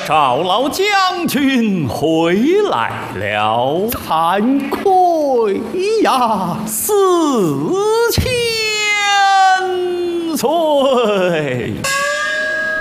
少老将军回来了， 惭愧呀， 4000岁。